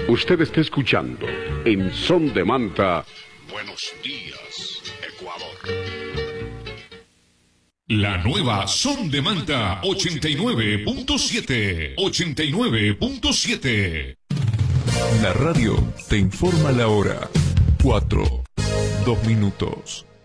Usted está escuchando en Son de Manta. Buenos días, Ecuador. La nueva Son de Manta 89.7. 89.7. La radio te informa la hora. 4, 2 minutos.